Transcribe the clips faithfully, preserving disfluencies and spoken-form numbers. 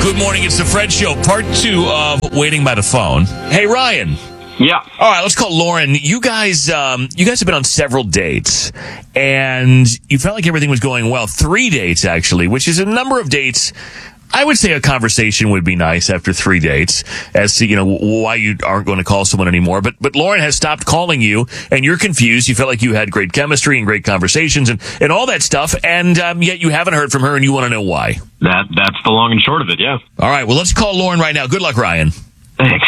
Good morning. It's the Fred Show, part two of Waiting by the Phone. Hey, Ryan. Yeah. All right, let's call Lauren. You guys, um, you guys have been on several dates, and you felt like everything was going well. Three dates, actually, which is a number of dates. I would say a conversation would be nice after three dates as to, you know, why you aren't going to call someone anymore. But, but Lauren has stopped calling you and you're confused. You felt like you had great chemistry and great conversations and, and all that stuff. And, um, yet you haven't heard from her and you want to know why. That, that's the long and short of it. Yeah. All right. Well, let's call Lauren right now. Good luck, Ryan. Thanks.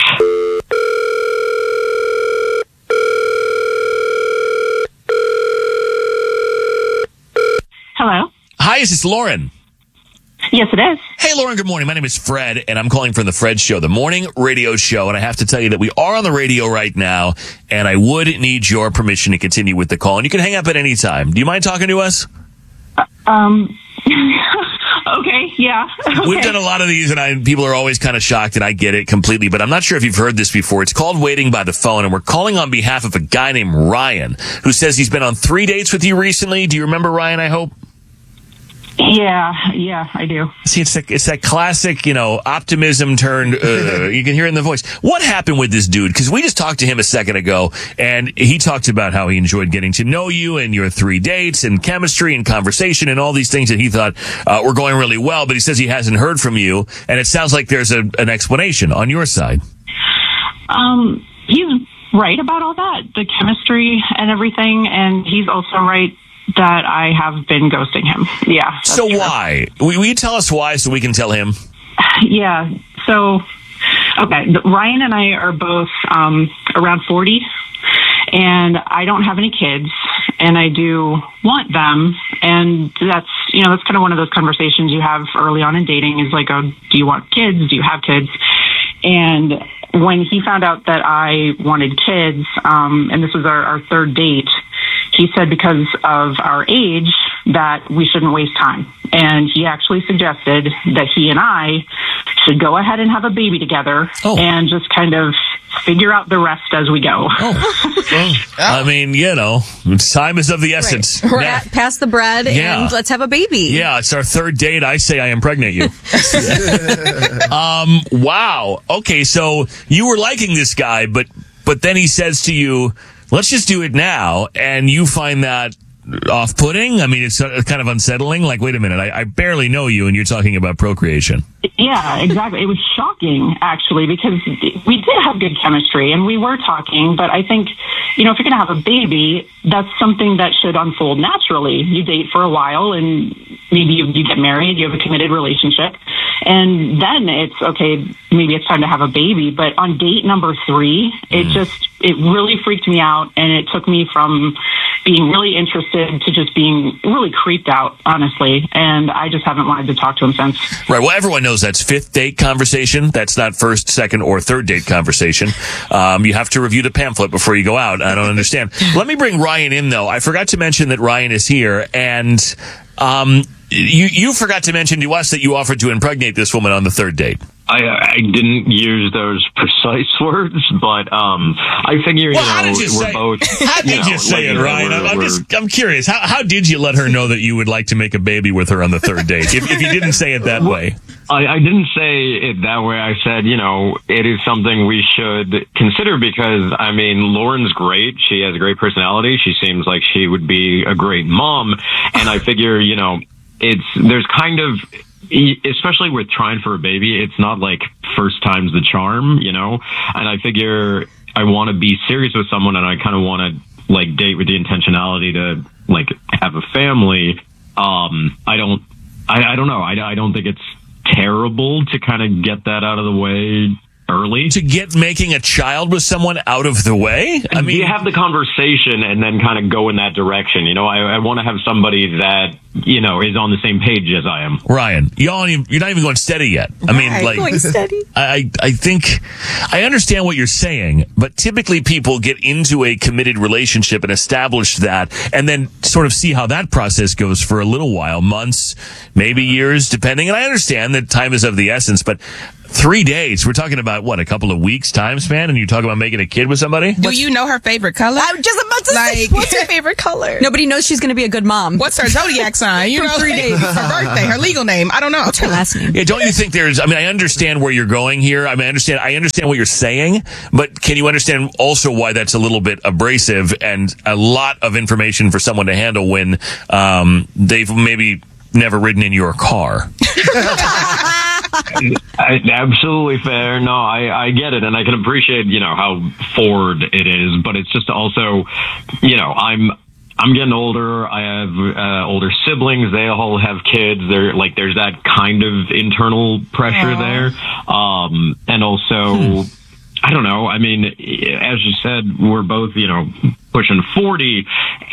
Hello. Hi, is this Lauren? Yes, it is. Hey, Lauren, good morning. My name is Fred, and I'm calling from the Fred Show, the morning radio show. And I have to tell you that we are on the radio right now, and I would need your permission to continue with the call. And you can hang up at any time. Do you mind talking to us? Uh, um. Okay. Yeah. Okay. We've done a lot of these, and I, people are always kind of shocked, and I get it completely. But I'm not sure if you've heard this before. It's called Waiting by the Phone, and we're calling on behalf of a guy named Ryan, who says he's been on three dates with you recently. Do you remember Ryan, I hope? Yeah, yeah, I do. See, it's that, it's that classic, you know, optimism turned, uh, you can hear it in the voice. What happened with this dude? Because we just talked to him a second ago, and he talked about how he enjoyed getting to know you and your three dates and chemistry and conversation and all these things that he thought uh, were going really well, but he says he hasn't heard from you, and it sounds like there's a, an explanation on your side. Um, he's right about all that, the chemistry and everything, and he's also right that I have been ghosting him. Yeah. So true. why? Will will you tell us why so we can tell him? Yeah. So, okay. Ryan and I are both um, around forty, and I don't have any kids, and I do want them. And that's, you know, that's kind of one of those conversations you have early on in dating is like, oh, do you want kids? Do you have kids? And when he found out that I wanted kids, um, and this was our, our third date, he said because of our age that we shouldn't waste time. And he actually suggested that he and I should go ahead and have a baby together oh. and just kind of figure out the rest as we go. Oh. Well, I mean, you know, time is of the essence. Right. We're at, pass the bread yeah. and let's have a baby. Yeah, it's our third date. I say I impregnate you. um, wow. Okay, so you were liking this guy, but but then he says to you, let's just do it now, and you find that off-putting? I mean, it's kind of unsettling. Like, wait a minute, I, I barely know you, and you're talking about procreation. Yeah, exactly. It was shocking, actually, because we did have good chemistry, and we were talking, but I think, you know, if you're going to have a baby, that's something that should unfold naturally. You date for a while, and maybe you, you get married, you have a committed relationship, and then it's, okay, maybe it's time to have a baby. But on date number three, it mm. just, it really freaked me out, and it took me from being really interested to just being really creeped out, honestly. And I just haven't wanted to talk to him since. Right. Well, everyone knows that's fifth date conversation. That's not first, second, or third date conversation. Um, you have to review the pamphlet before you go out. I don't understand. Let me bring Ryan in, though. I forgot to mention that Ryan is here, and um, you, you forgot to mention to us that you offered to impregnate this woman on the third date. I, I didn't use those precise words, but um, I figure, you well, how know, did you we're say, both... How did you, know, say like, it, Ryan? I'm, I'm just, I'm curious. How, how did you let her know that you would like to make a baby with her on the third date, if, if you didn't say it that way? I, I didn't say it that way. I said, you know, it is something we should consider because, I mean, Lauren's great. She has a great personality. She seems like she would be a great mom. And I figure, you know, it's, there's kind of... especially with trying for a baby, it's not like first time's the charm, you know? And I figure I want to be serious with someone and I kind of want to like date with the intentionality to like have a family. Um, I don't, I, I don't know. I, I don't think it's terrible to kind of get that out of the way early. To get making a child with someone out of the way? I mean, you have the conversation and then kind of go in that direction. You know, I, I want to have somebody that, you know, is on the same page as I am. Ryan, you're, you're not even going steady yet. I mean, right, like, going steady. I, I think, I understand what you're saying, but typically people get into a committed relationship and establish that and then sort of see how that process goes for a little while, months, maybe years, depending. And I understand that time is of the essence, but Three dates. We're talking about, what, a couple of weeks time span, and you talk about making a kid with somebody? Do you know her favorite color? I'm just about to say, Like- what's your favorite color? Nobody knows she's going to be a good mom. What's her zodiac sign? You know, Three days. her birthday, her legal name. I don't know. What's her last name? Yeah, don't you think there's, I mean, I understand where you're going here. I mean, I understand, I understand what you're saying, but can you understand also why that's a little bit abrasive and a lot of information for someone to handle when, um, they've maybe never ridden in your car? I, absolutely fair. No, I, I get it, and I can appreciate, you know, how forward it is, but it's just also, you know, I'm I'm getting older. I have uh, older siblings. They all have kids. They're like, there's that kind of internal pressure there, um, and also. Hmm. I don't know. I mean, as you said, we're both, you know, pushing forty,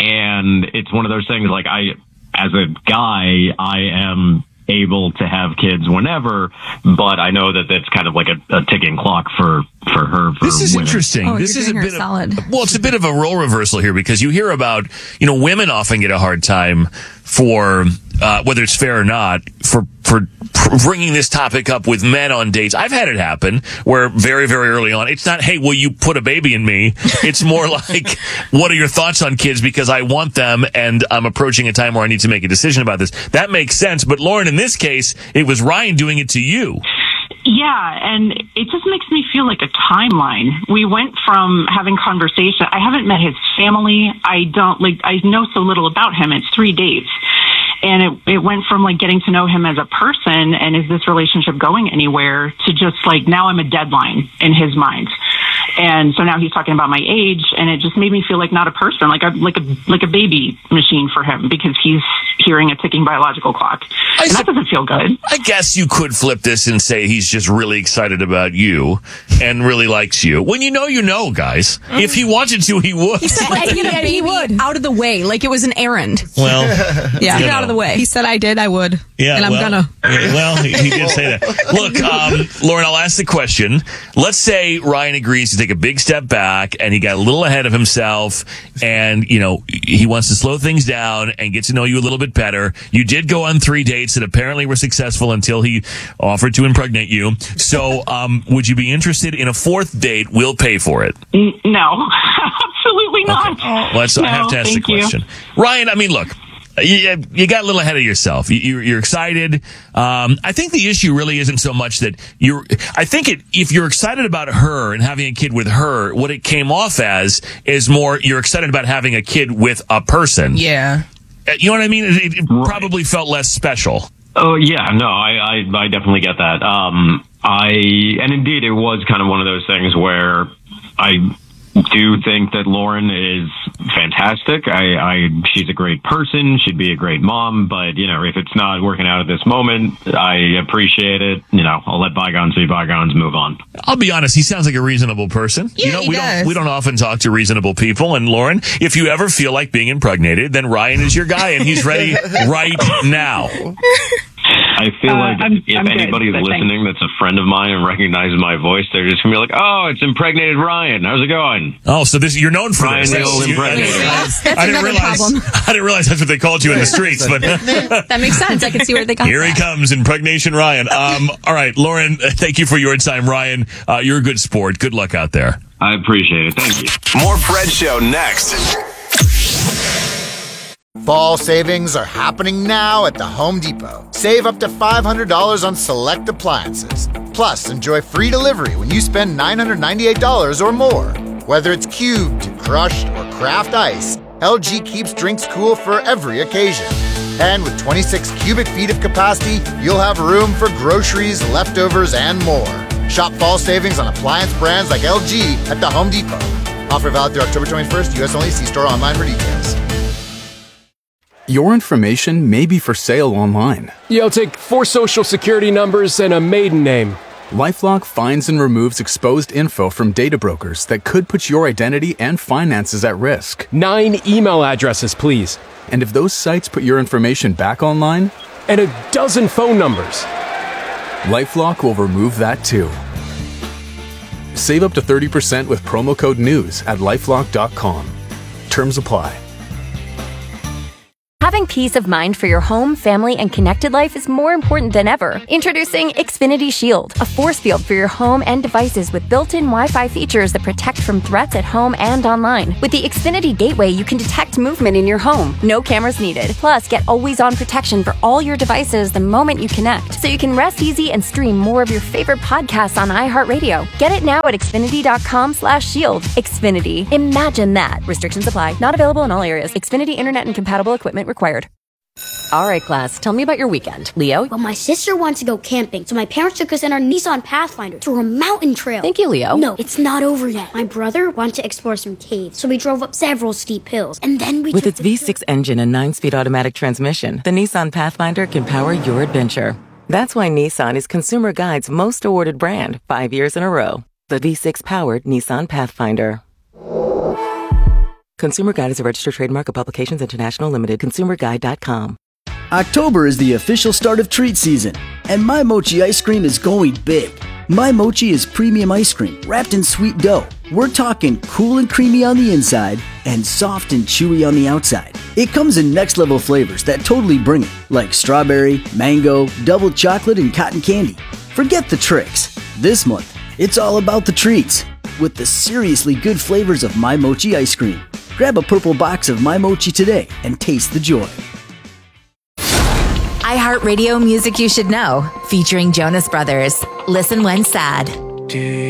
and it's one of those things like I, as a guy, I am able to have kids whenever, but I know that that's kind of like a, a ticking clock for, for her. For this is women. interesting. Oh, this you're is a doing her bit of, solid. well, it's a bit of a role reversal here because you hear about, you know, women often get a hard time for, uh, whether it's fair or not, for, for, for bringing this topic up with men on dates. I've had it happen where very, very early on, it's not, hey, will you put a baby in me? It's more like, what are your thoughts on kids? Because I want them and I'm approaching a time where I need to make a decision about this. That makes sense. But Lauren, in this case, it was Ryan doing it to you. Yeah, and it just makes me feel like a timeline. We went from having conversation. I haven't met his family. I don't like. I know so little about him. It's three dates, and it it went from like getting to know him as a person and is this relationship going anywhere to just like now I'm a deadline in his mind. And so now he's talking about my age, and it just made me feel like not a person, like a like a like a baby machine for him because he's hearing a ticking biological clock. I And su- that doesn't feel good. I guess you could flip this and say he's just really excited about you and really likes you. When you know, you know, guys. If he wanted to, he would. He said, let's get a baby out of the way, like it was an errand. Well, Yeah. Get you it out of know. the way. He said I did, I would. Yeah, and I'm well, gonna. yeah, well, he, he did say that. Look, um, Lauren, I'll ask the question. Let's say Ryan agrees to take a big step back and he got a little ahead of himself and, you know, he wants to slow things down and get to know you a little bit better. You did go on three dates that apparently were successful until he offered to impregnate you. So, um, would you be interested in a fourth date? We'll pay for it. N- No, absolutely not. Okay. Well, that's, I No, have to ask the thank you. question. Ryan, I mean, look, you, you got a little ahead of yourself. You, you're, you're excited. Um, I think the issue really isn't so much that you're, I think it, if you're excited about her and having a kid with her, what it came off as is more, you're excited about having a kid with a person. Yeah. You know what I mean? It, it Right. probably felt less special. Oh yeah, no, I, I I definitely get that. Um, I and indeed it was kind of one of those things where I do think that Lauren is fantastic. I, I she's a great person. She'd be a great mom. But you know, if it's not working out at this moment, I appreciate it. You know, I'll let bygones be bygones. Move on. I'll be honest, he sounds like a reasonable person. Yeah, you know, he we does. don't we don't often talk to reasonable people. And Lauren, if you ever feel like being impregnated, then Ryan is your guy and he's ready right now. I feel Uh, like I'm- if I'm good, anybody's but thanks. listening that's a friend of mine and recognizes my voice, they're just gonna be like, "Oh, it's impregnated Ryan. How's it going?" Oh, so this you're known for Ryan this. the old You- impregnator. That's, that's I didn't another realize. problem. I didn't realize that's what they called you in the streets. But That makes sense. I can see where they got here he that. comes, impregnation Ryan. Um, all right, Lauren, thank you for your time, Ryan. Uh, you're a good sport. Good luck out there. I appreciate it. Thank you. More Fred Show next. Fall savings are happening now at the Home Depot. Save up to five hundred dollars on select appliances. Plus, enjoy free delivery when you spend nine hundred ninety-eight dollars or more. Whether it's cubed, crushed, or craft ice, L G keeps drinks cool for every occasion. And with twenty-six cubic feet of capacity, you'll have room for groceries, leftovers, and more. Shop fall savings on appliance brands like L G at the Home Depot. Offer valid through October twenty-first, U S only. See store online for details. Your information may be for sale online. You'll take four social security numbers and a maiden name. LifeLock finds and removes exposed info from data brokers that could put your identity and finances at risk. Nine email addresses, please. And if those sites put your information back online, And a dozen phone numbers. LifeLock will remove that too. Save up to thirty percent with promo code NEWS at lifelock dot com. Terms apply. Having peace of mind for your home, family, and connected life is more important than ever. Introducing Xfinity Shield, a force field for your home and devices with built-in Wi-Fi features that protect from threats at home and online. With the Xfinity Gateway, you can detect movement in your home. No cameras needed. Plus, get always-on protection for all your devices the moment you connect, so you can rest easy and stream more of your favorite podcasts on iHeartRadio. Get it now at Xfinity.com slash shield. Xfinity. Imagine that. Restrictions apply. Not available in all areas. Xfinity Internet and compatible equipment required. All right, class. Tell me about your weekend. Leo? Well, my sister wanted to go camping, so my parents took us in our Nissan Pathfinder to a mountain trail. Thank you, Leo. No, it's not over yet. My brother wanted to explore some caves, so we drove up several steep hills, and then we With took its V six engine and nine-speed automatic transmission, the Nissan Pathfinder can power your adventure. That's why Nissan is Consumer Guide's most awarded brand, five years in a row. The V six-powered Nissan Pathfinder. Consumer Guide is a registered trademark of Publications International Limited. consumer guide dot com. October is the official start of treat season, and My Mochi ice cream is going big. My Mochi is premium ice cream wrapped in sweet dough. We're talking cool and creamy on the inside and soft and chewy on the outside. It comes in next level flavors that totally bring it, like strawberry, mango, double chocolate, and cotton candy. Forget the tricks. This month, it's all about the treats with the seriously good flavors of My Mochi ice cream. Grab a purple box of My Mochi today and taste the joy. iHeartRadio Music You Should Know, featuring Jonas Brothers. Listen when sad.